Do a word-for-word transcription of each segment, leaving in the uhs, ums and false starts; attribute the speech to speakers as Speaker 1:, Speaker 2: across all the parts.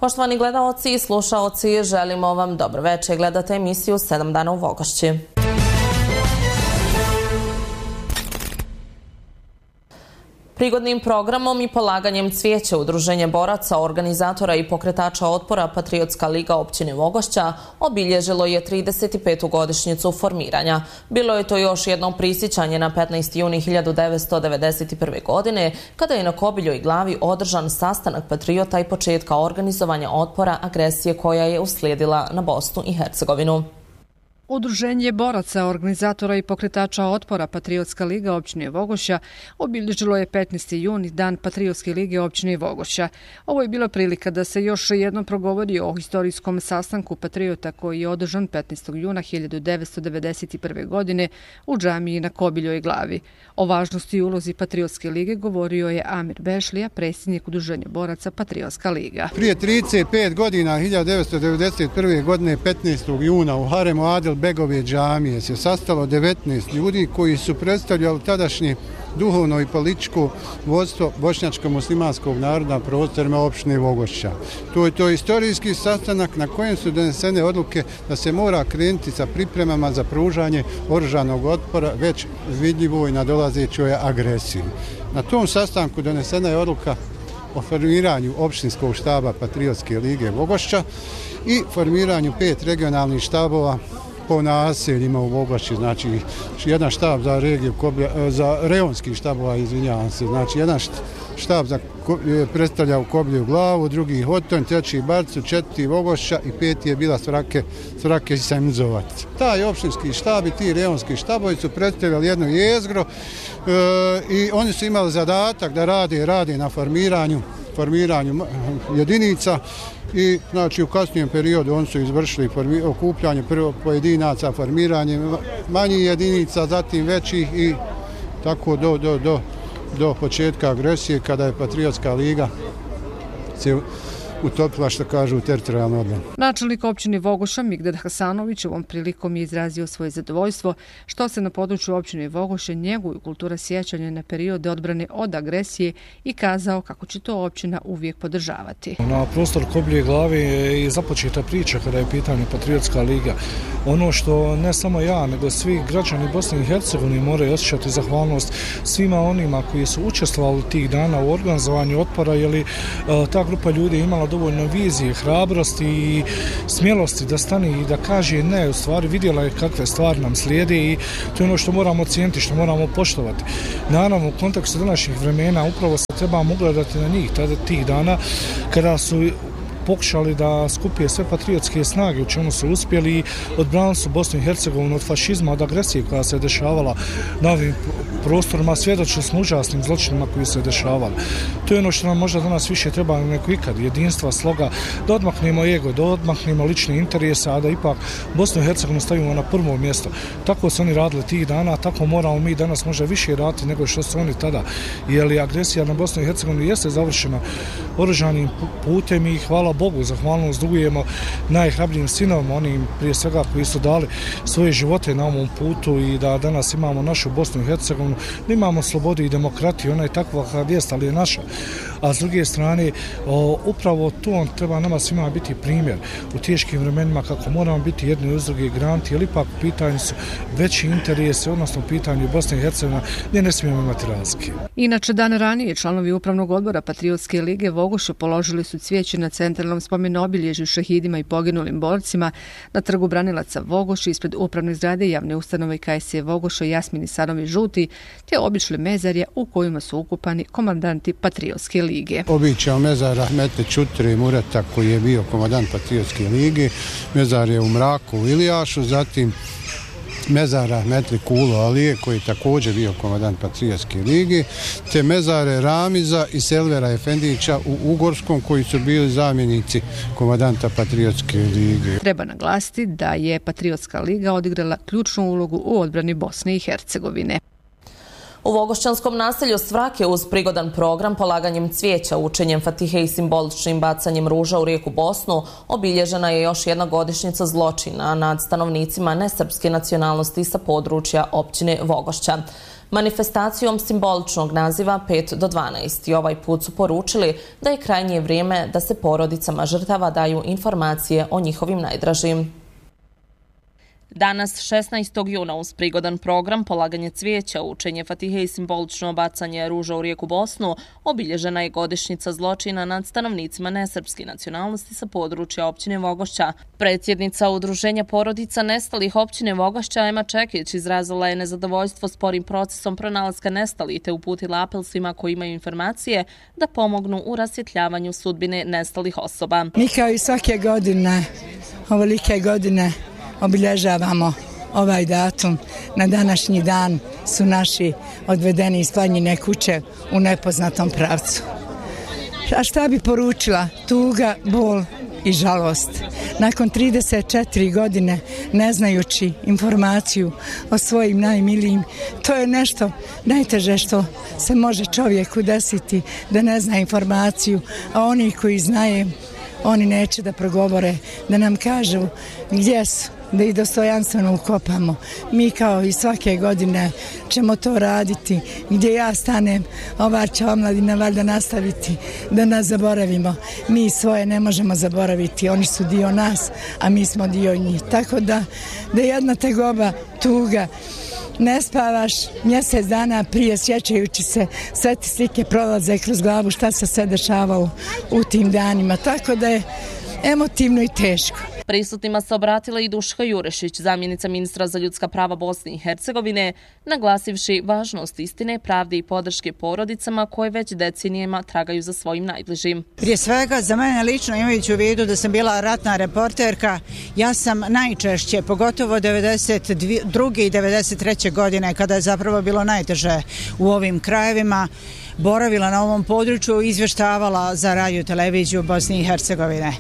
Speaker 1: Poštovani gledaoci i slušaoci, želimo vam dobro večer. Gledate emisiju sedam dana u Vogošći. Prigodnim programom i polaganjem cvijeća Udruženje boraca, organizatora i pokretača otpora Patriotska liga općine Vogošća obilježilo je trideset petu godišnjicu formiranja. Bilo je to još jedno prisjećanje na petnaesti juni hiljadu devetsto devedeset prve. godine, kada je na Kobiljoj glavi održan sastanak patriota i početka organizovanja otpora agresije koja je uslijedila na Bosnu i Hercegovinu.
Speaker 2: Udruženje boraca, organizatora i pokretača otpora Patriotska liga općine Vogošća obilježilo je petnaesti juni, dan Patriotske lige općine Vogošća. Ovo je bila prilika da se još jednom progovori o historijskom sastanku patriota koji je održan petnaestog juna hiljadu devetsto devedeset prve. godine u džamiji na Kobiljoj glavi. O važnosti i ulozi Patriotske lige govorio je Amir Bešlija, predsjednik Udruženja boraca Patriotska liga.
Speaker 3: Prije trideset pet godina, hiljadu devetsto devedeset prve. godine, petnaestog juna, u haremu Adil Begove džamije se sastalo devetnaest ljudi koji su predstavljali tadašnje duhovno i političko vodstvo bošnjačko-muslimanskog naroda na prostorima opštine Vogošća. To je to istorijski sastanak na kojem su donesene odluke da se mora krenuti sa pripremama za pružanje oružanog otpora već vidljivoj nadolazećoj agresiji. Na tom sastanku donesena je odluka o formiranju opštinskog štaba Patriotske lige Vogošća i formiranju pet regionalnih štabova po naseljima u Vogošći, znači jedan štab za regiju Koblja, za reonski štabova, izvinjavam se, znači jedan štab za predstavlja u Koblju glavu, drugi Hoton, treći Barcu, četvrti Vogošća i peti je bila Svrake, Svrake Semzovac. Taj opštinski štab i ti reonski štabovi su predstavljali jedno jezgro e, i oni su imali zadatak da rade, rade na formiranju, formiranju jedinica. I znači u kasnijem periodu oni su izvršili formi, okupljanje prvo pojedinaca, formiranje manjih jedinica, zatim većih i tako do, do, do, do početka agresije kada je Patriotska liga se utopila, što kažu, u teritorijalnu odbranu.
Speaker 2: Načelnik općine Vogošća Migdad Hasanović ovom prilikom je izrazio svoje zadovoljstvo što se na području općine Vogošće njeguju kultura sjećanja na periode odbrane od agresije i kazao kako će to općina uvijek podržavati.
Speaker 4: Na prostor Kobilje glave je započeta priča kada je pitanje Patriotska liga. Ono što ne samo ja, nego svi građani Bosne i Hercegovine moraju osjećati zahvalnost svima onima koji su učestvovali tih dana u organizovanju otpora, jer li ta grupa ljudi je imala dovoljno vizije, hrabrosti i smjelosti da stane i da kaže ne, u stvari vidjela je kakve stvari nam slijede i to je ono što moramo cijeniti, što moramo poštovati. Naravno, u kontekstu današnjih vremena upravo se trebamo ugledati na njih tada tih dana kada su pokušali da skupije sve patriotske snage, u čemu su uspjeli i odbranili su Bosnu i Hercegovinu od fašizma, od agresije koja se dešavala na ovim prostorima, svjedočili smo užasnim zločinima koji se dešavali. To je ono što nam možda danas više treba neko ikad, jedinstva, sloga, da odmaknemo ego, da odmaknemo lične interese, a da ipak Bosnu i Hercegovinu stavimo na prvo mjesto. Tako su oni radili tih dana, tako moramo mi danas možda više raditi nego što su oni tada. Jer agresija na Bosnu i Hercegovinu jeste završena oružanim putem i hvala Bogu, zahvalnost dugujemo najhrabrijim sinovima, onim prije svega koji su dali svoje živote na ovom putu i da danas imamo našu Bosnu i Hercegovinu, da imamo slobodu i demokratiju, ona je takva vijest, ali je naša. A s druge strane, o, upravo to treba nama svima biti primjer u teškim vremenima kako moramo biti jedni uz druge granti, jer ipak u pitanju su veći interesi, odnosno u pitanju Bosne i Hercegovine, gdje ne smijemo imati razlike.
Speaker 2: Inače, dan ranije članovi Upravnog odbora Patriotske lige Vogošća položili su cvijeće na centralnom spomen-obilježju šehidima i poginulim borcima na trgu Branilaca Vogošća ispred upravne zgrade javne ustanove K S E Vogošća Jasmini Sanovi Žuti, te obišli mezarja u kojima su ukupani komandanti Patriotske lige.
Speaker 3: Običao mezar Rahmete Čutre Murata koji je bio komandant Patriotske lige, mezar je u Mraku u Ilijašu, zatim mezara Metli Kulo Alije koji je također bio komandant Patriotske lige, te mezare Ramiza i Selvera Efendića u Ugorskom koji su bili zamjenici komandanta Patriotske lige.
Speaker 2: Treba naglasiti da je Patriotska liga odigrala ključnu ulogu u odbrani Bosne i Hercegovine.
Speaker 1: U Vogošćanskom naselju Svrake uz prigodan program polaganjem cvijeća, učenjem fatihe i simboličnim bacanjem ruža u rijeku Bosnu obilježena je još jedna godišnjica zločina nad stanovnicima nesrpske nacionalnosti sa područja općine Vogošća. manifestacijom simboličnog naziva pet do dvanaest i ovaj put su poručili da je krajnje vrijeme da se porodicama žrtava daju informacije o njihovim najdražim. Danas, šesnaestog juna, uz prigodan program polaganje cvijeća, učenje Fatihe i simbolično bacanje ruža u rijeku Bosnu, obilježena je godišnjica zločina nad stanovnicima nesrpske nacionalnosti sa područja općine Vogošća. Predsjednica Udruženja porodica nestalih općine Vogošća Ema Čekić izrazila je nezadovoljstvo sporim procesom pronalaska nestalih te uputila apel svima koji imaju informacije da pomognu u rasvjetljavanju sudbine nestalih osoba.
Speaker 5: Mi kao i svake godine, ovolike godine, obilježavamo ovaj datum. Na današnji dan su naši odvedeni iz Planjine kuće u nepoznatom pravcu. A šta bi poručila? Tuga, bol i žalost. Nakon trideset četiri godine ne znajući informaciju o svojim najmilijim, to je nešto najteže što se može čovjeku desiti, da ne zna informaciju, a oni koji znaju, oni neće da progovore, da nam kažu gdje su, da ih dostojanstveno ukopamo. Mi kao i svake godine ćemo to raditi. Gdje ja stanem, ova će omladina valjda nastaviti da nas zaboravimo. Mi svoje ne možemo zaboraviti, oni su dio nas, a mi smo dio njih. Tako da, da jedna tegoba, tuga, ne spavaš mjesec dana prije sjećajući se, sve ti slike prolaze kroz glavu šta se sve dešavalo u tim danima. Tako da je emotivno i teško.
Speaker 1: Prisutnima se obratila i Duška Jurešić, zamjenica ministra za ljudska prava Bosne i Hercegovine, naglasivši važnost istine, pravde i podrške porodicama koje već decenijama tragaju za svojim najbližim.
Speaker 6: Prije svega, za mene lično, imajući u vidu da sam bila ratna reporterka, ja sam najčešće, pogotovo devedeset druge i devedeset treće godine, kada je zapravo bilo najteže u ovim krajevima, boravila na ovom području i izvještavala za radio televiziju Bosne i Hercegovine.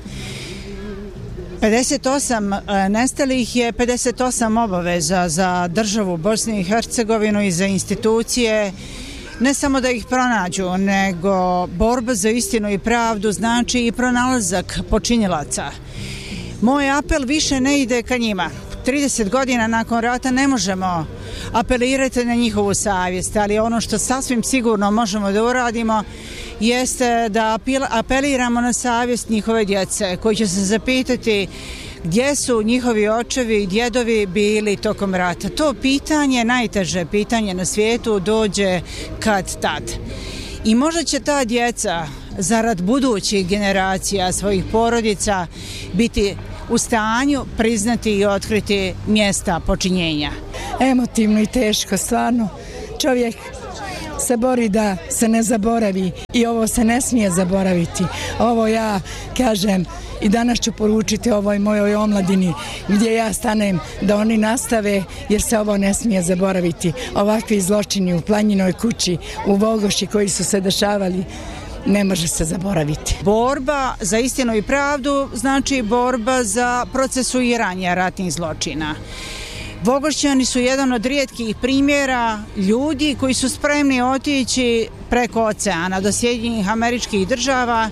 Speaker 6: pedeset osam nestalih je pedeset osam obaveza za državu Bosne i Hercegovinu i za institucije, ne samo da ih pronađu, nego borba za istinu i pravdu znači i pronalazak počinjilaca. Moj apel više ne ide ka njima. trideset godina nakon rata ne možemo apelirati na njihovu savjest, ali ono što sasvim sigurno možemo da uradimo jeste da apeliramo na savjest njihove djece koji će se zapitati gdje su njihovi očevi i djedovi bili tokom rata. To pitanje, najteže pitanje na svijetu, dođe kad tad. I možda će ta djeca zarad budućih generacija svojih porodica biti u stanju priznati i otkriti mjesta počinjenja.
Speaker 5: Emotivno i teško, stvarno. Čovjek se bori da se ne zaboravi i ovo se ne smije zaboraviti. Ovo ja kažem i danas ću poručiti ovoj mojoj omladini gdje ja stanem da oni nastave jer se ovo ne smije zaboraviti. Ovakvi zločini u Planjinoj kući, u Vogoši koji su se dešavali, ne može se zaboraviti.
Speaker 6: Borba za istinu i pravdu znači borba za procesuiranje ratnih zločina. Vogošćani su jedan od rijetkih primjera ljudi koji su spremni otići preko oceana do Sjedinjenih Američkih Država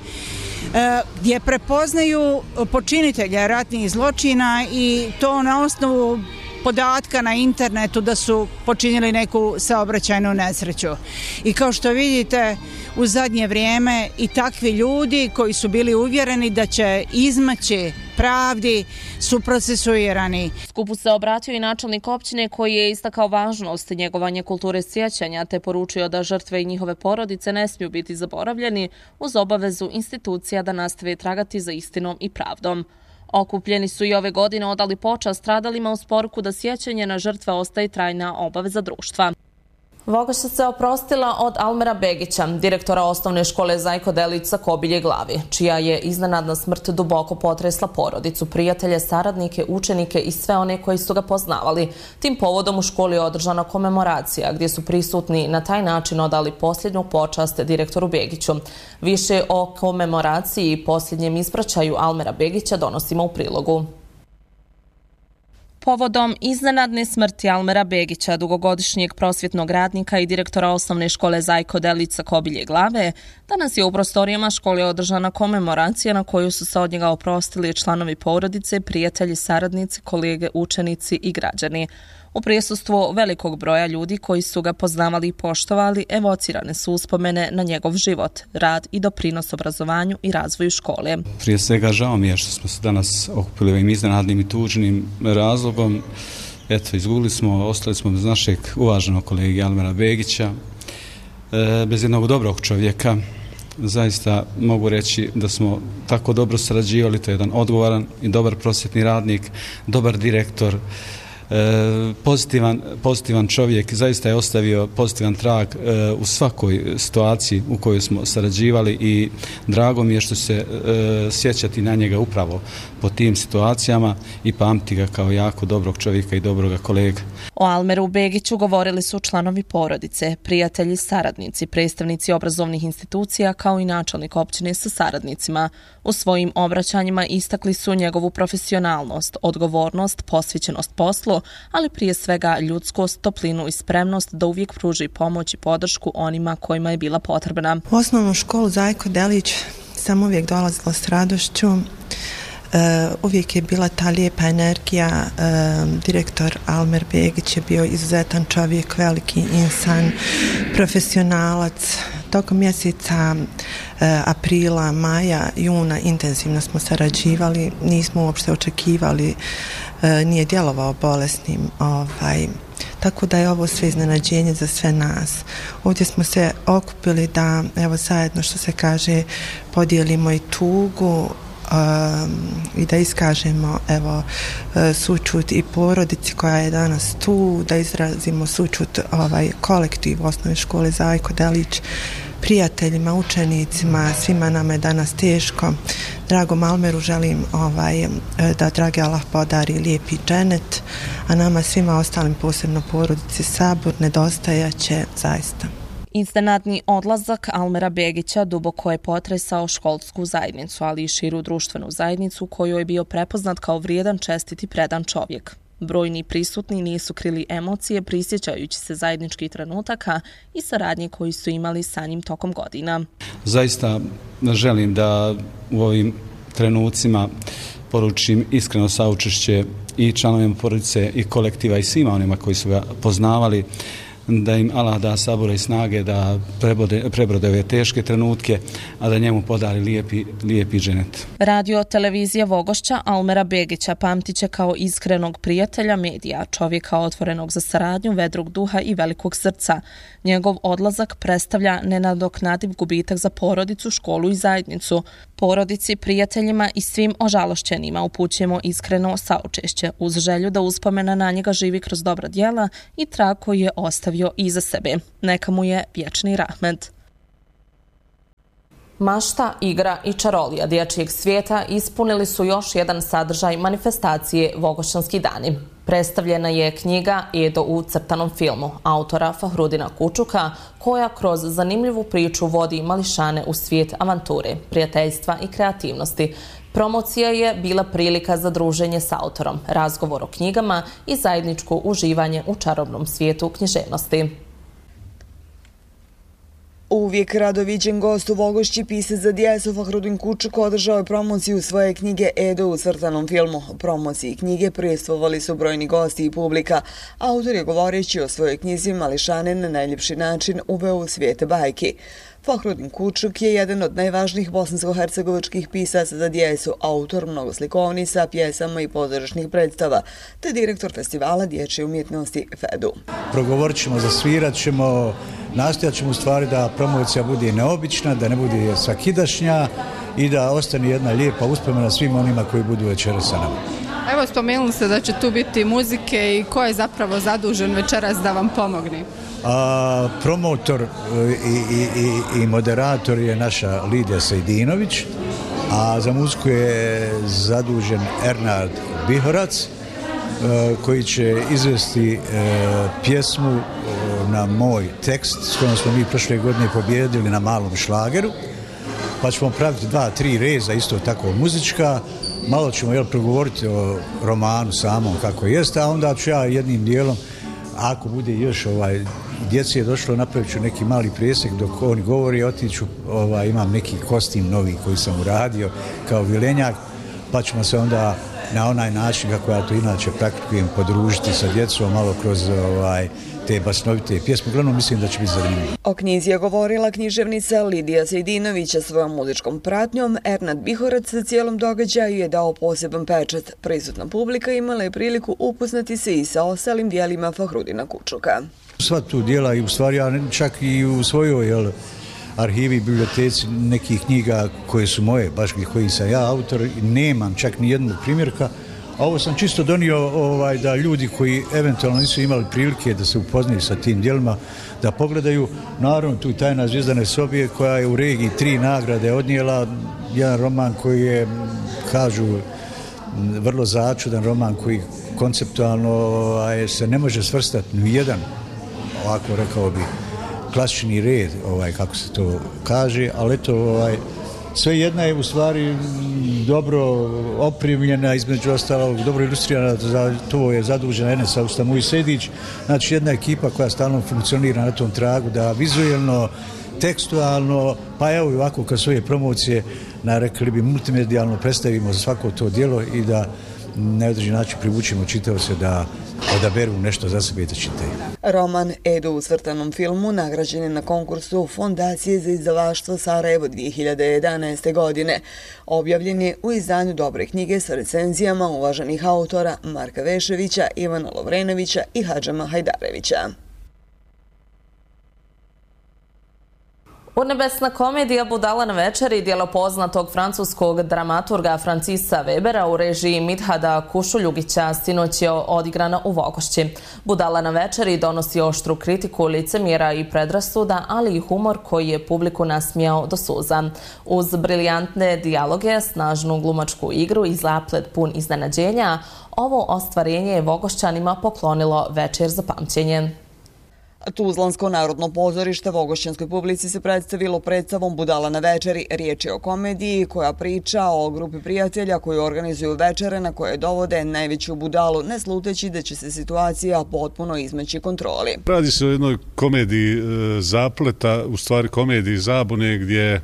Speaker 6: gdje prepoznaju počinitelja ratnih zločina i to na osnovu podatka na internetu da su počinili neku saobraćajnu nesreću. I kao što vidite, u zadnje vrijeme i takvi ljudi koji su bili uvjereni da će izmaći pravdi su procesuirani.
Speaker 1: Skupu se obratio i načelnik općine koji je istakao važnost njegovanja kulture sjećanja te poručio da žrtve i njihove porodice ne smiju biti zaboravljeni uz obavezu institucija da nastave tragati za istinom i pravdom. Okupljeni su i ove godine odali počast stradalima uz poruku da sjećanje na žrtve ostaje trajna obaveza društva. Vogošća se oprostila od Almera Begića, direktora osnovne škole Zajko Delić sa Kobilje Glavi, čija je iznenadna smrt duboko potresla porodicu, prijatelje, saradnike, učenike i sve one koji su ga poznavali. Tim povodom u školi je održana komemoracija gdje su prisutni na taj način odali posljednju počast direktoru Begiću. Više o komemoraciji i posljednjem ispraćaju Almera Begića donosimo u prilogu. Povodom iznenadne smrti Almera Begića, dugogodišnjeg prosvjetnog radnika i direktora osnovne škole Zajko Delić sa Kobilje Glave, danas je u prostorijama škole održana komemoracija na koju su se od njega oprostili članovi porodice, prijatelji, saradnici, kolege, učenici i građani. U prisustvu velikog broja ljudi koji su ga poznavali i poštovali, evocirane su uspomene na njegov život, rad i doprinos obrazovanju i razvoju škole.
Speaker 7: Prije svega žao mi je što smo se danas okupili ovim iznenadnim i tužnim razlogom. Eto, izgubili smo, ostali smo bez našeg uvaženog kolege Almera Begića, bez jednog dobrog čovjeka. Zaista mogu reći da smo tako dobro sarađivali, to je jedan odgovoran i dobar prosvjetni radnik, dobar direktor, pozitivan, pozitivan čovjek, zaista je ostavio pozitivan trag u svakoj situaciji u kojoj smo sarađivali i drago mi je što se sjećati na njega upravo po tim situacijama i pamti ga kao jako dobrog čovjeka i dobroga kolega.
Speaker 1: O Almeru Begiću govorili su članovi porodice, prijatelji, saradnici, predstavnici obrazovnih institucija kao i načelnik općine sa saradnicima. U svojim obraćanjima istakli su njegovu profesionalnost, odgovornost, posvećenost poslu, ali prije svega ljudskost, toplinu i spremnost da uvijek pruži pomoć i podršku onima kojima je bila potrebna.
Speaker 8: U osnovnu školu Zajko Delić sam uvijek dolazila s radošću. Uh, uvijek je bila ta lijepa energija. Uh, direktor Almer Begić je bio izuzetan čovjek, veliki insan, profesionalac. Tokom mjeseca uh, aprila, maja, juna intenzivno smo sarađivali, nismo uopšte očekivali, uh, nije djelovao bolesnim, ovaj, tako da je ovo sve iznenađenje za sve nas. Ovdje smo se okupili da, evo zajedno što se kaže, podijelimo i tugu, Um, i da iskažemo evo sućut i porodici koja je danas tu, da izrazimo sućut ovaj kolektiv osnovne škole Zajko Delić, prijateljima, učenicima, svima nama je danas teško. Dragom Almeru želim ovaj, da dragi Allah podari lijepi dženet, a nama svima ostalim, posebno porodici Sabur, nedostajaće zaista.
Speaker 1: Iznenadni odlazak Almera Begića duboko je potresao školsku zajednicu, ali i širu društvenu zajednicu koju je bio prepoznat kao vrijedan, čestit i predan čovjek. Brojni prisutni nisu krili emocije prisjećajući se zajedničkih trenutaka i saradnje koji su imali sa njim tokom godina.
Speaker 7: Zaista želim da u ovim trenucima poručim iskreno saučešće i članovima porodice i kolektiva i svima onima koji su ga poznavali, da im Allah da sabora i snage da prebrode, prebrode ove teške trenutke, a da njemu podari lijepi, lijepi dženet.
Speaker 1: Radio televizija Vogošća Almera Begića pamtiće kao iskrenog prijatelja medija, čovjeka otvorenog za saradnju, vedrog duha i velikog srca. Njegov odlazak predstavlja nenadoknadiv gubitak za porodicu, školu i zajednicu. Porodici, prijateljima i svim ožalošćenima upućujemo iskreno saučešće uz želju da uspomena na njega živi kroz dobra djela i trag koji je ostavio iza sebe. Neka mu je vječni rahmet. Mašta, igra i čarolija dječjeg svijeta ispunili su još jedan sadržaj manifestacije Vogošćanski dani. Predstavljena je knjiga Edo u crtanom filmu autora Fahrudina Kučuka, koja kroz zanimljivu priču vodi mališane u svijet avanture, prijateljstva i kreativnosti. Promocija je bila prilika za druženje s autorom, razgovor o knjigama i zajedničko uživanje u čarobnom svijetu književnosti.
Speaker 9: Uvijek rado viđen gost u Vogošći, pisac za djecu Fahrudin Kučuk održao je promociju svoje knjige Edo u crtanom filmu. Promociji knjige prisustvovali su brojni gosti i publika. Autor je govoreći o svojoj knjizi mališane na najljepši način uveo u svijet bajki. Fahrudin Kučuk je jedan od najvažnijih bosansko-hercegovačkih pisaca za djecu, autor mnogo slikovnica, pjesama i pozorišnih predstava, te direktor festivala dječje umjetnosti Fedu.
Speaker 10: Progovorit ćemo, zasvirat ćemo, nastojat ćemo u stvari da promocija bude neobična, da ne bude svakidašnja i da ostane jedna lijepa uspomena svim onima koji budu večeras sa nama.
Speaker 11: Evo, spomenuli ste da će tu biti muzike i ko je zapravo zadužen večeras da vam pomogne?
Speaker 10: A, promotor i, i, i, i moderator je naša Lidija Sejdinović, a za muziku je zadužen Ernard Bihorac, koji će izvesti pjesmu na moj tekst s kojom smo mi prošle godine pobjedili na malom šlageru, pa ćemo praviti dva, tri reza, isto tako muzička. Malo ćemo jel, progovoriti o romanu samom kako jeste, a onda ću ja jednim dijelom, ako bude još ovaj, djeci je došlo, napravit ću neki mali presjek dok on govori, otiću, ovaj, imam neki kostim novi koji sam uradio kao vilenjak, pa ćemo se onda na onaj način kako ja to inače praktikujem, podružiti sa djecom malo kroz ovaj, te basnovite pjesme. Uglavnom mislim da će biti zanimljivo.
Speaker 9: O knjizi je govorila književnica Lidija Sejdinovića svojom muzičkom pratnjom. Ernad Bihorac sa cijelom događaju je dao poseban pečat. Prisutna publika imala je priliku upoznati se i sa ostalim dijelima Fahrudina Kučuka.
Speaker 10: Sva tu dijela i u stvari, ja čak i u svojoj jel, arhivi i biblioteci nekih knjiga koje su moje, baš koji sam ja autor, nemam čak ni jednog primjerka. A ovo sam čisto donio ovaj, da ljudi koji eventualno nisu imali prilike da se upoznaju sa tim djelima, da pogledaju. Naravno, tu Tajna Zvijezdane sobije koja je u regiji tri nagrade odnijela. Jedan roman koji je, kažu, vrlo začudan roman koji konceptualno ovaj, se ne može svrstati ni jedan, ovako rekao bi, klasični red, ovaj, kako se to kaže, ali eto, ovaj, sve jedna je u stvari dobro opremljena, između ostalog dobro ilustrirana, za to je zadužena Enes Austamuj Sedić, znači jedna ekipa koja stalno funkcionira na tom tragu, da vizuelno, tekstualno, pa evo i ovako kad svoje promocije, na rekli bi multimedijalno predstavimo za svako to djelo i da na određen način privučimo čitaoce da odaberu nešto za sebe i da čitaju.
Speaker 9: Roman Edo u crtanom filmu nagrađen je na konkursu Fondacije za izdavaštvo Sarajevo dvije hiljade jedanaeste. godine. Objavljen je u izdanju Dobre knjige sa recenzijama uvaženih autora Marka Veševića, Ivana Lovrenovića i Hadžama Hajdarevića.
Speaker 1: Urnebesna komedija Budala na večeri, djelo poznatog francuskog dramaturga Francisa Webera u režiji Midhada Kušuljugića, sinoć je odigrana u Vogošći. Budala na večeri donosi oštru kritiku licemjera i predrasuda, ali i humor koji je publiku nasmijao do suza. Uz briljantne dijaloge, snažnu glumačku igru i zaplet pun iznenađenja, ovo ostvarenje je Vogošćanima poklonilo večer za pamćenje.
Speaker 9: Tuzlansko narodno pozorište Vogošćanskoj publici se predstavilo predstavom Budala na večeri. Riječ je o komediji koja priča o grupi prijatelja koji organizuju večere na koje dovode najveću budalu, ne sluteći da će se situacija potpuno izmeći kontroli.
Speaker 12: Radi se o jednoj komediji e, zapleta, u stvari komediji zabune gdje e,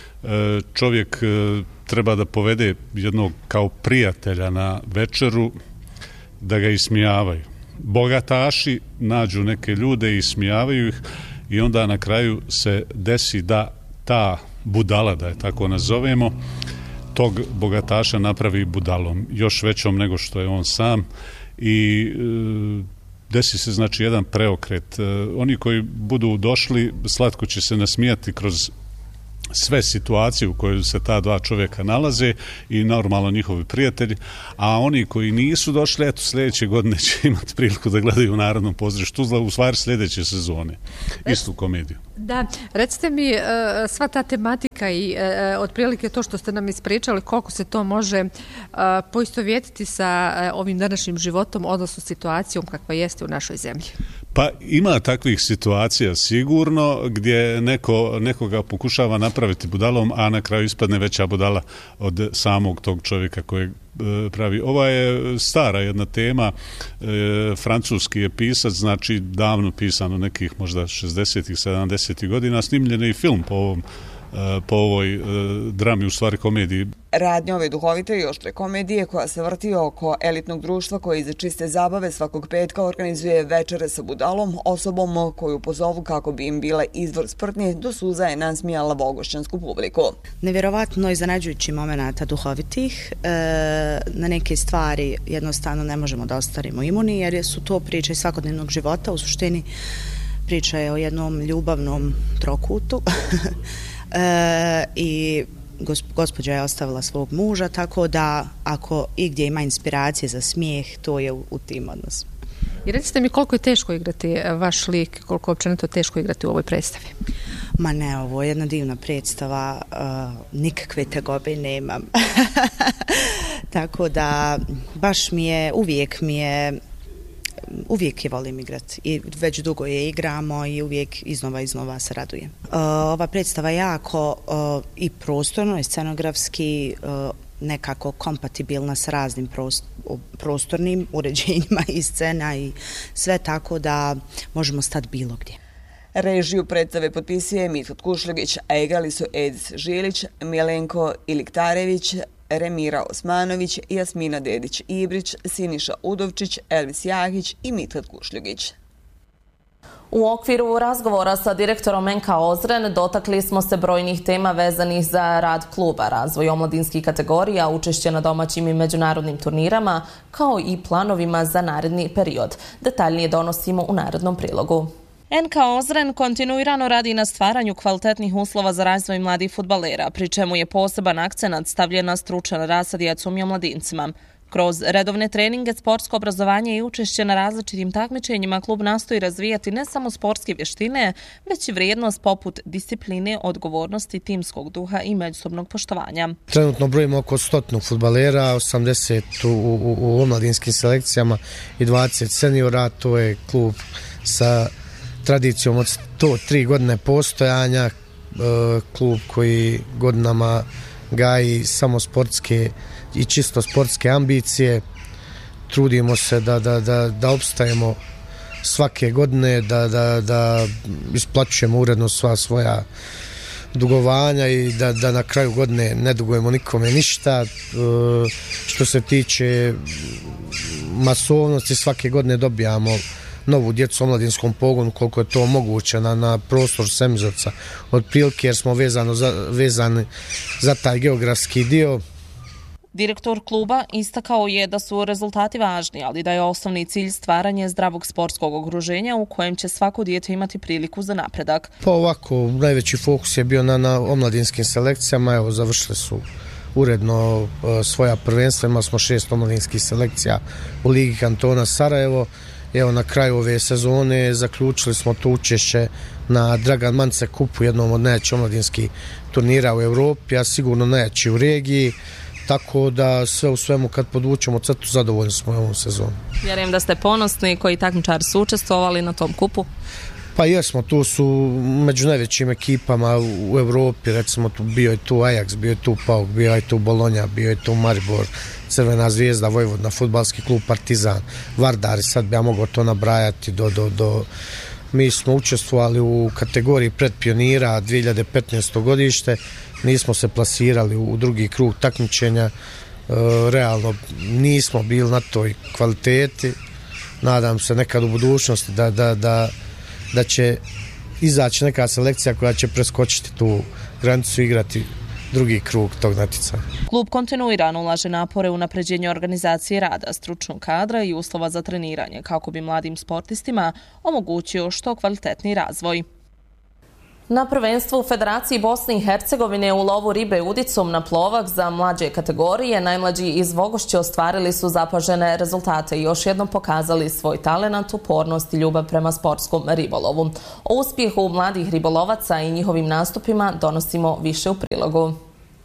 Speaker 12: čovjek e, treba da povede jednog kao prijatelja na večeru, da ga ismijavaju. Bogataši nađu neke ljude i smijavaju ih i onda na kraju se desi da ta budala, da je tako nazovemo, tog bogataša napravi budalom, još većom nego što je on sam i e, desi se znači jedan preokret. E, oni koji budu došli, slatko će se nasmijati kroz sve situacije u kojoj se ta dva čovjeka nalaze i normalno njihovi prijatelji, a oni koji nisu došli, eto sljedeće godine će imati priliku da gledaju u Narodnom pozorištu Tuzla, u stvari sljedeće sezone, istu komediju.
Speaker 2: Da, recite mi, sva ta tematika i otprilike to što ste nam ispričali, koliko se to može poistovjetiti sa ovim današnjim životom, odnosno situacijom kakva jeste u našoj zemlji?
Speaker 12: Pa ima takvih situacija sigurno gdje neko, nekoga pokušava napraviti budalom, a na kraju ispadne veća budala od samog tog čovjeka kojeg pravi. Ova je stara jedna tema, e, francuski je pisac, znači davno pisano, nekih možda šezdesetih, sedamdesetih godina, snimljen je i film po ovom po ovoj e, drami, u stvari komediji.
Speaker 9: Radnja ove duhovite i oštre komedije koja se vrti oko elitnog društva koje iza čiste zabave svakog petka organizuje večere sa budalom, osobom koju pozovu kako bi im bila izvor sprdnje, do suza je nasmijala vogošćansku publiku.
Speaker 13: Nevjerovatno iznenađujući momenata duhovitih, e, na neke stvari jednostavno ne možemo da ostarimo imuni, jer su to priče iz svakodnevnog života, u suštini priča je o jednom ljubavnom trokutu, E, i gospođa je ostavila svog muža, tako da ako igdje ima inspiracije za smijeh, to je u, u tim odnosima.
Speaker 2: I recite mi koliko je teško igrati vaš lik, koliko je općenito teško igrati u ovoj predstavi?
Speaker 13: Ma ne, ovo je jedna divna predstava, uh, nikakve tegobe nemam. Tako da baš mi je, uvijek mi je uvijek je volim igrati i već dugo je igramo i uvijek iznova iznova se radujem. Uh, ova predstava je jako uh, i prostorno i scenografski uh, nekako kompatibilna s raznim prost, prostornim uređenjima i scena i sve, tako da možemo stati bilo gdje.
Speaker 9: Režiju predstave potpisuje Mithat Kušljugić, a igrali su Edis Žilić, Milenko Iliktarević, Remira Osmanović, Jasmina Dedić-Ibrić, Siniša Udovčić, Elvis Jahić i Mithat Kušljugić.
Speaker 1: U okviru razgovora sa direktorom en ka Ozren dotakli smo se brojnih tema vezanih za rad kluba, razvoj omladinskih kategorija, učešće na domaćim i međunarodnim turnirama, kao i planovima za naredni period. Detaljnije donosimo u narednom prilogu. en ka Ozren kontinuirano radi na stvaranju kvalitetnih uslova za razvoj mladih fudbalera, pri čemu je poseban akcenat stavljen na stručan rad sa djecom i omladincima. Kroz redovne treninge, sportsko obrazovanje i učešće na različitim takmičenjima klub nastoji razvijati ne samo sportske vještine, već i vrijednost poput discipline, odgovornosti, timskog duha i međusobnog poštovanja.
Speaker 14: Trenutno brojimo oko stotinu fudbalera, osamdeset u, u, u omladinskim selekcijama i dvadeset seniora. To je klub sa tradicijom od sto tri godine postojanja, klub koji godinama gaji samo sportske i čisto sportske ambicije. Trudimo se da, da, da, da opstajemo svake godine, da, da, da isplaćujemo uredno sva svoja dugovanja i da, da na kraju godine ne dugujemo nikome ništa. Što se tiče masovnosti, svake godine dobijamo novu djecu u omladinskom pogonu koliko je to moguće na, na prostor Semizovca otprilike, jer smo vezano za, vezani za taj geografski dio.
Speaker 1: Direktor kluba istakao je da su rezultati važni, ali da je osnovni cilj stvaranje zdravog sportskog okruženja u kojem će svako dijete imati priliku za napredak.
Speaker 14: Pa ovako, najveći fokus je bio na, na omladinskim selekcijama. Evo, završili su uredno e, svoja prvenstva. Imali smo šest omladinskih selekcija u Ligi kantona Sarajevo. Evo, na kraju ove sezone zaključili smo to učešće na Dragan Mance kupu, jednom od najjačih omladinskih turnira u Europi, a sigurno najjači u regiji. Tako da sve u svemu kad podvučemo crtu zadovoljni smo u ovom sezonu.
Speaker 1: Vjerujem da ste ponosni koji takmičari su učestvovali na tom kupu.
Speaker 14: Pa jesmo, tu su među najvećim ekipama u Europi, recimo tu bio je tu Ajax, bio je tu Pauk, bio je tu Bologna, bio je tu Maribor, Crvena zvijezda, Vojvodina, fudbalski klub Partizan, Vardar, sad bi ja mogao to nabrajati do, do, do... Mi smo učestvovali u kategoriji predpionira dvije hiljade petnaesto godište, nismo se plasirali u drugi krug takmičenja, e, realno nismo bili na toj kvaliteti. Nadam se nekad u budućnosti da, da, da, da će izaći neka selekcija koja će preskočiti tu granicu i igrati drugi krug tog natjecanja.
Speaker 1: Klub kontinuirano ulaže napore u unapređenje organizacije rada, stručnog kadra i uslova za treniranje kako bi mladim sportistima omogućio što kvalitetni razvoj. Na prvenstvu u Federaciji Bosne i Hercegovine u lovu ribe udicom na plovak za mlađe kategorije najmlađi iz Vogošće ostvarili su zapažene rezultate i još jednom pokazali svoj talenat, upornost i ljubav prema sportskom ribolovu. O uspjehu mladih ribolovaca i njihovim nastupima donosimo više u prilogu.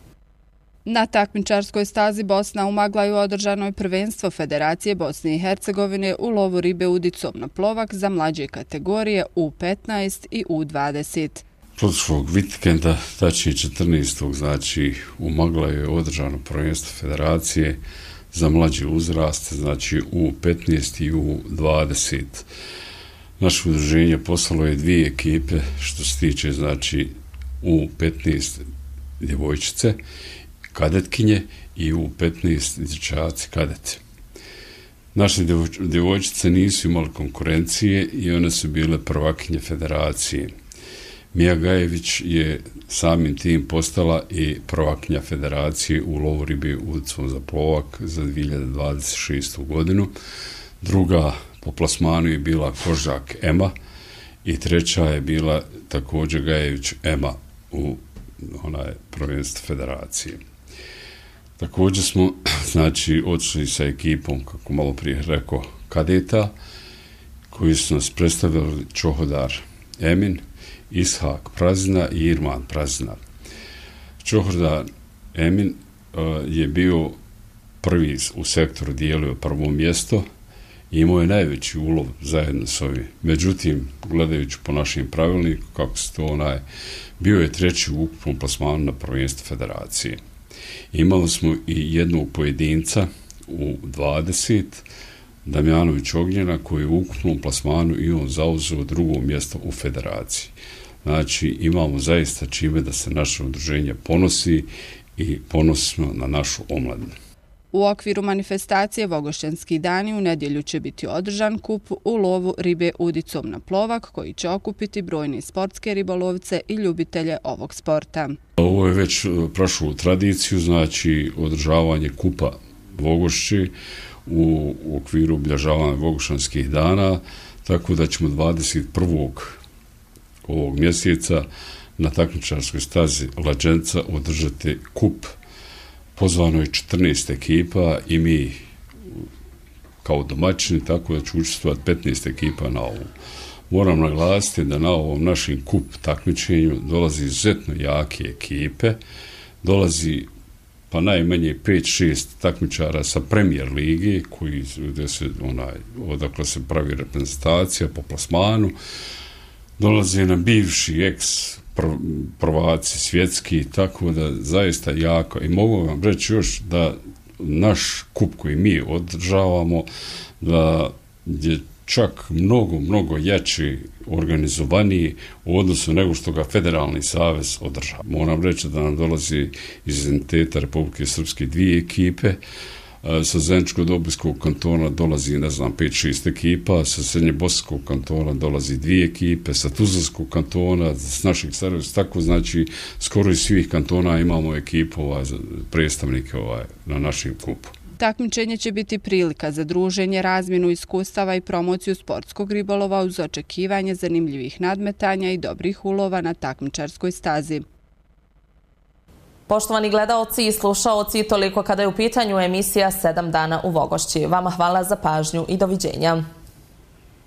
Speaker 11: Na takmičarskoj stazi Bosna u Maglaju održano je prvenstvo Federacije Bosne i Hercegovine u lovu ribe udicom na plovak za mlađe kategorije U petnaest i U dvadeset.
Speaker 15: Prošlog vikenda, tačnije četrnaestog znači u Maglaju je održano prvenstvo Federacije za mlađi uzrast, znači U petnaest i U dvadeset. Naše udruženje poslalo je dvije ekipe što se tiče znači U petnaest djevojčice, kadetkinje i U petnaest dječaci kadete. Naše djevojčice nisu imali konkurencije i one su bile prvakinje federacije. Mija Gajević je samim tim postala i prvakinja federacije u lovu ribe udicom za plovak za dvije hiljade dvadeset šestu godinu. Druga po plasmanu je bila Kožak Ema i treća je bila također Gajević Ema u onaj prvenstvo federacije. Također smo znači odšli sa ekipom, kako malo prije rekao, kadeta koji su nas predstavili Čohodar Emin, Ishak Prazina i Irman Prazina. Čohodar Emin uh, je bio prvi u sektoru, dijelio prvo mjesto i imao je najveći ulov zajedno s ovim. Međutim, gledajući po našim pravilniku, kako se to onaj, bio je treći u ukupnom plasmanu na prvenstvu federacije. Imali smo i jednog pojedinca u dvadeset, Damjanović Ognjena, koji je u ukupnom plasmanu i on zauzeo drugo mjesto u federaciji. Znači, imamo zaista čime da se naše udruženje ponosi i ponosni smo na našu omladinu.
Speaker 11: U okviru manifestacije Vogošćanski dani u nedjelju će biti održan kup u lovu ribe udicom na plovak koji će okupiti brojni sportske ribolovce i ljubitelje ovog sporta.
Speaker 15: Ovo je već prošlo tradiciju, znači održavanje kupa Vogošći u okviru obilježavanja Vogošćanskih dana, tako da ćemo dvadeset prvog ovog mjeseca na takmičarskoj stazi Lađenca održati kup. Pozvano je četrnaest ekipa i mi kao domaćini, tako da će učestvovati petnaest ekipa na ovom. Moram naglasiti da na ovom našem kup takmičenju dolazi izuzetno jake ekipe, dolazi pa najmanje pet šest takmičara sa Premier lige, koji, gdje se, onaj, odakle se pravi reprezentacija po plasmanu, dolaze nam bivši ex prvaci svjetski, tako da zaista jako. I mogu vam reći još da naš kup koji mi održavamo, da je čak mnogo, mnogo jači, organizovaniji u odnosu nego što ga Federalni savez održava. Moram reći da nam dolazi iz entiteta Republike Srpske dvije ekipe, sa Zeničko-Dobojskog kantona dolazi, ne znam, pet šest ekipa, sa Srednjebosanskog kantona dolazi dvije ekipe, sa Tuzlanskog kantona, s naših Sarajevca, tako znači skoro iz svih kantona imamo ekipu, ovaj, predstavnike ovaj, na našem kupu.
Speaker 11: Takmičenje će biti prilika za druženje, razmjenu iskustava i promociju sportskog ribolova uz očekivanje zanimljivih nadmetanja i dobrih ulova na takmičarskoj stazi.
Speaker 1: Poštovani gledaoci i slušaoci, toliko kada je u pitanju emisija sedam dana u Vogošći. Vama hvala za pažnju i doviđenja.